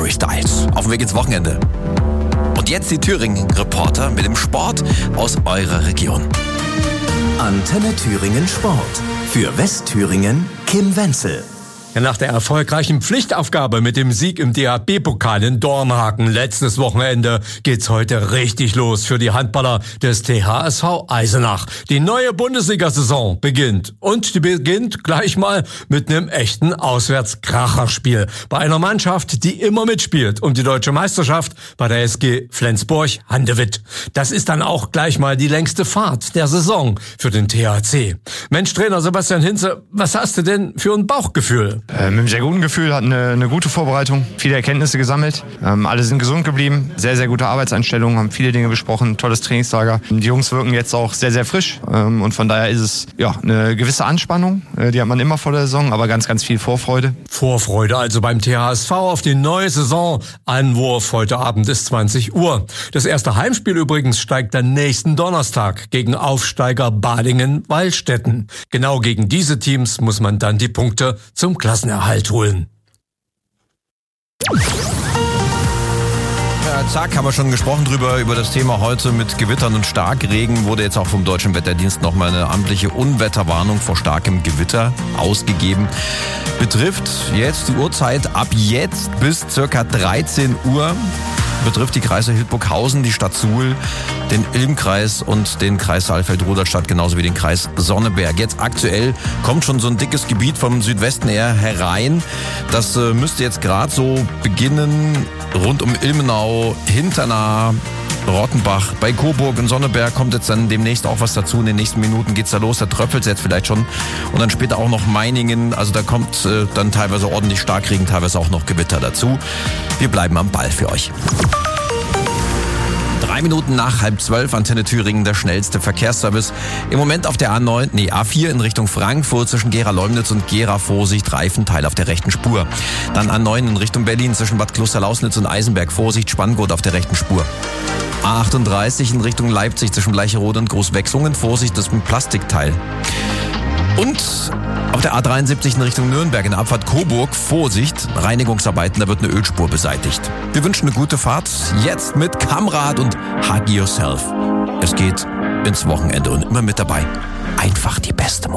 Harry Styles. Auf dem Weg ins Wochenende. Und jetzt die Thüringen-Reporter mit dem Sport aus eurer Region. Antenne Thüringen Sport. Für Westthüringen Kim Wenzel. Nach der erfolgreichen Pflichtaufgabe mit dem Sieg im DHB-Pokal in Dormagen letztes Wochenende geht's heute richtig los für die Handballer des THSV Eisenach. Die neue Bundesliga-Saison beginnt. Und die beginnt gleich mal mit einem echten Auswärtskracherspiel. Bei einer Mannschaft, die immer mitspielt um die deutsche Meisterschaft, bei der SG Flensburg-Handewitt. Das ist dann auch gleich mal die längste Fahrt der Saison für den THC. Mensch, Trainer Sebastian Hinze, was hast du denn für ein Bauchgefühl? Mit einem sehr guten Gefühl, hatten eine gute Vorbereitung, viele Erkenntnisse gesammelt. Alle sind gesund geblieben, sehr, sehr gute Arbeitseinstellungen, haben viele Dinge besprochen, tolles Trainingslager. Die Jungs wirken jetzt auch sehr, sehr frisch und von daher ist es eine gewisse Anspannung, die hat man immer vor der Saison, aber ganz, ganz viel Vorfreude. Vorfreude also beim THSV auf die neue Saison. Anwurf heute Abend ist 20 Uhr. Das erste Heimspiel übrigens steigt dann nächsten Donnerstag gegen Aufsteiger Balingen-Wallstätten. Genau gegen diese Teams muss man dann die Punkte zum Klassenerhalt holen. Ja, zack, haben wir schon gesprochen über das Thema heute mit Gewittern und Starkregen. Wurde jetzt auch vom Deutschen Wetterdienst nochmal eine amtliche Unwetterwarnung vor starkem Gewitter ausgegeben. Betrifft jetzt die Uhrzeit ab jetzt bis circa 13 Uhr. Betrifft die Kreise Hildburghausen, die Stadt Suhl, den Ilmkreis und den Kreis Saalfeld-Rudolstadt, genauso wie den Kreis Sonneberg. Jetzt aktuell kommt schon so ein dickes Gebiet vom Südwesten eher herein. Das müsste jetzt gerade so beginnen, rund um Ilmenau, Hinternah, Rottenbach. Bei Coburg und Sonneberg kommt jetzt dann demnächst auch was dazu. In den nächsten Minuten geht's da los, da tröpfelt's jetzt vielleicht schon. Und dann später auch noch Meiningen. Also da kommt dann teilweise ordentlich Starkregen, teilweise auch noch Gewitter dazu. Wir bleiben am Ball für euch. 3 Minuten nach 11:30, Antenne Thüringen, der schnellste Verkehrsservice. Im Moment auf der A4 in Richtung Frankfurt zwischen Gera-Leumnitz und Gera, Vorsicht, Reifenteil auf der rechten Spur. Dann A9 in Richtung Berlin zwischen Bad Klosterlausnitz und Eisenberg, Vorsicht, Spanngurt auf der rechten Spur. A38 in Richtung Leipzig zwischen Bleicherode und Großwechslungen, Vorsicht, das ist ein Plastikteil. Und auf der A73 in Richtung Nürnberg in der Abfahrt Coburg, Vorsicht, Reinigungsarbeiten, da wird eine Ölspur beseitigt. Wir wünschen eine gute Fahrt, jetzt mit Kamrad und Hug Yourself. Es geht ins Wochenende und immer mit dabei. Einfach die beste Musik.